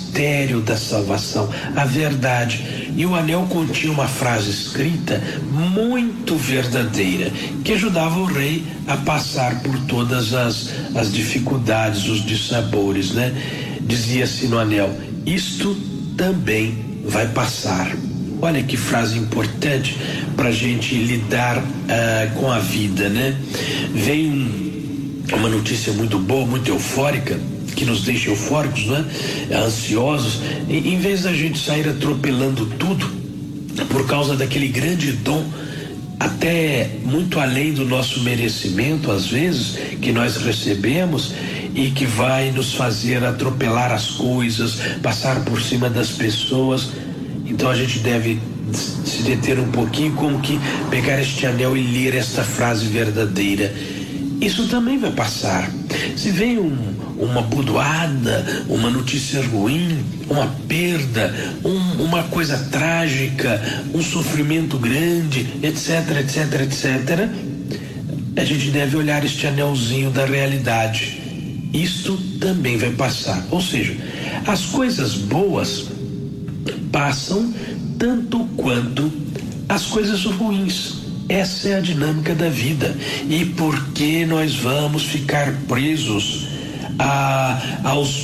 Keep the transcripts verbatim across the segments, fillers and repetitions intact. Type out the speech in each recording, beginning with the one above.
mistério da salvação, a verdade. E o anel continha uma frase escrita muito verdadeira, que ajudava o rei a passar por todas as, as dificuldades, os dissabores, né? Dizia-se no anel: isto também vai passar. Olha que frase importante para a gente lidar uh, com a vida, né? Vem um, uma notícia muito boa, muito eufórica, que nos deixa eufóricos, né? Ansiosos. E, em vez da gente sair atropelando tudo por causa daquele grande dom, até muito além do nosso merecimento, às vezes, que nós recebemos, e que vai nos fazer atropelar as coisas, passar por cima das pessoas. Então a gente deve se deter um pouquinho, como que pegar este anel e ler esta frase verdadeira. Isso também vai passar. Se vem um, uma budoada, uma notícia ruim, uma perda, um, uma coisa trágica, um sofrimento grande, etc, etc, etc, a gente deve olhar este anelzinho da realidade. Isto também vai passar. Ou seja, as coisas boas passam tanto quanto as coisas ruins. Essa é a dinâmica da vida. E por que nós vamos ficar presos a, aos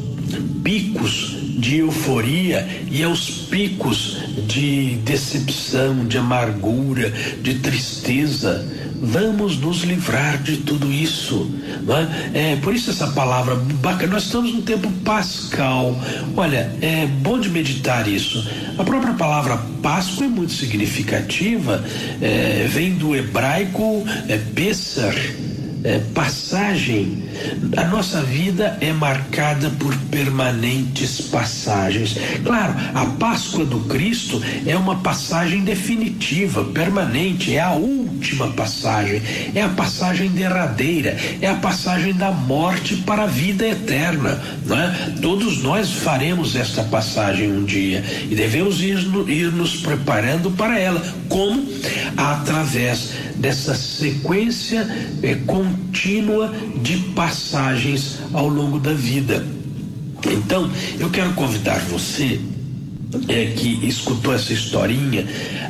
picos de euforia e aos picos de decepção, de amargura, de tristeza? Vamos nos livrar de tudo isso, não é? É por isso essa palavra bacana. Nós estamos num tempo pascal. Olha, é bom de meditar isso. A própria palavra Páscoa é muito significativa, é, vem do hebraico é, Pessar, é, passagem. A nossa vida é marcada por permanentes passagens. Claro, a Páscoa do Cristo é uma passagem definitiva, permanente, é a última passagem, é a passagem derradeira, é a passagem da morte para a vida eterna, não é? Todos nós faremos esta passagem um dia e devemos ir, ir nos preparando para ela. Como? Através dessa sequência é, contínua de passagens ao longo da vida. Então, eu quero convidar você é, que escutou essa historinha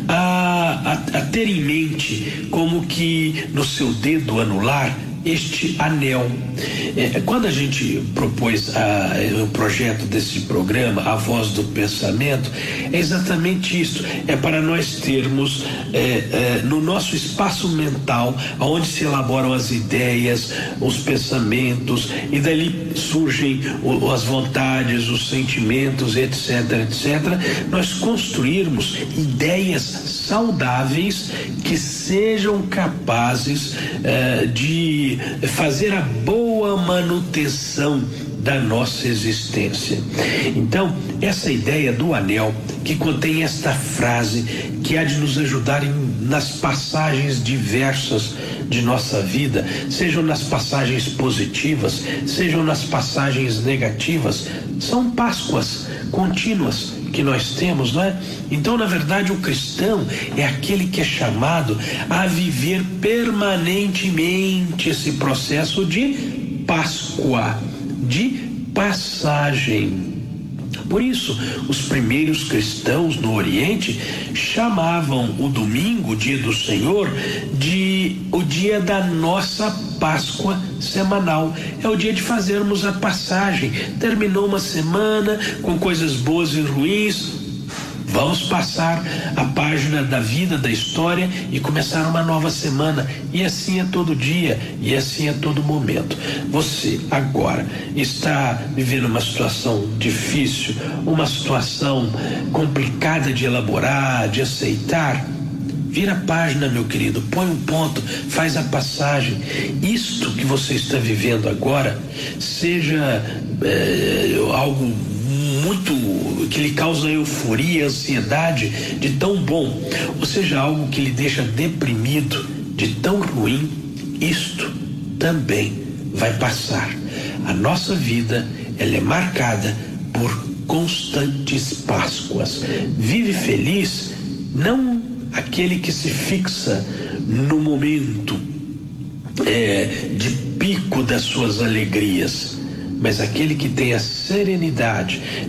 a, a, a ter em mente como que no seu dedo anular este anel. É, quando a gente propôs a, o projeto desse programa, A Voz do Pensamento, é exatamente isso. É para nós termos é, é, no nosso espaço mental, onde se elaboram as ideias, os pensamentos, e dali surgem o, as vontades, os sentimentos, etc, etc, nós construirmos ideias saudáveis que sejam capazes é, de fazer a boa manutenção da nossa existência. Então, essa ideia do anel, que contém esta frase que há de nos ajudar em, nas passagens diversas de nossa vida, sejam nas passagens positivas, sejam nas passagens negativas, são Páscoas contínuas que nós temos, não é? Então, na verdade, o cristão é aquele que é chamado a viver permanentemente esse processo de Páscoa, de passagem. Por isso, os primeiros cristãos no Oriente chamavam o domingo, o dia do Senhor, de o dia da nossa Páscoa semanal. É o dia de fazermos a passagem. Terminou uma semana com coisas boas e ruins, vamos passar a página da vida, da história e começar uma nova semana. E assim é todo dia, e assim é todo momento. Você agora está vivendo uma situação difícil, uma situação complicada de elaborar, de aceitar? Vira a página, meu querido, põe um ponto, faz a passagem. Isto que você está vivendo agora, seja é, algo muito que lhe causa euforia, ansiedade de tão bom, ou seja, algo que lhe deixa deprimido de tão ruim, isto também vai passar. A nossa vida, ela é marcada por constantes Páscoas. Vive feliz, não aquele que se fixa no momento é, de pico das suas alegrias, mas aquele que tem a serenidade